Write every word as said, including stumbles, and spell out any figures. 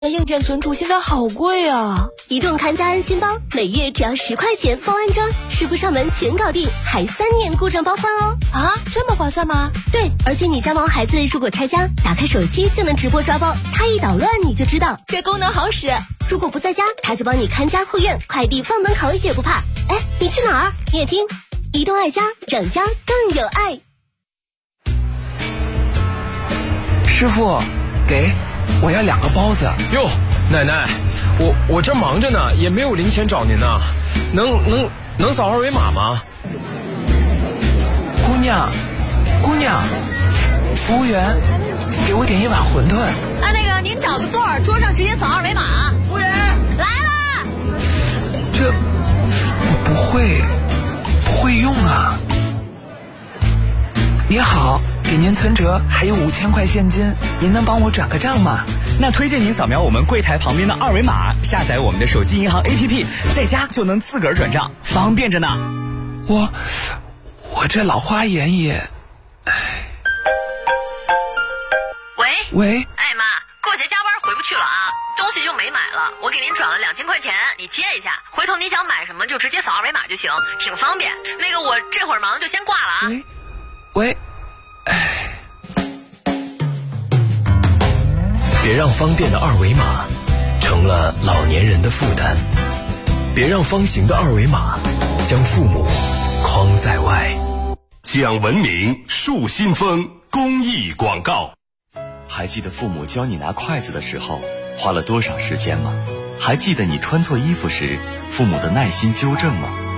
硬件存储现在好贵啊！ 移动看家安心包每月只要十块钱包安装，师傅上门全搞定，还三年故障包换哦！ 啊，这么划算吗？ 对，而且你家毛孩子如果拆家，打开手机就能直播抓包，他一捣乱你就知道， 这功能好使。 如果不在家，他就帮你看家护院，快递放门口也不怕。哎，你去哪儿？你也听，移动爱家，让家更有爱。 师傅，给。我要两个包子。 哟，奶奶，我我这忙着呢，也没有零钱找您呢，能能能扫二维码吗？ 姑娘，姑娘，服务员，给我点一碗馄饨。 啊，那个您找个座儿，桌上直接扫二维码。 服务员， 来啦！ 这我不会，不会用啊。您好。给您存折还有五千块现金，您能帮我转个账吗？ 那推荐您扫描我们柜台旁边的二维码，下载我们的手机银行 A P P， 在家就能自个儿转账，方便着呢。 我我这老花眼也…… 喂喂， 哎妈，过节加班回不去了啊，东西就没买了，我给您转了两千块钱，你接一下，回头你想买什么就直接扫二维码就行，挺方便。那个我这会儿忙就先挂了啊。 喂喂。 别让方便的二维码成了老年人的负担，别让方形的二维码将父母框在外。 讲文明树新风公益广告。 还记得父母教你拿筷子的时候花了多少时间吗？还记得你穿错衣服时父母的耐心纠正吗？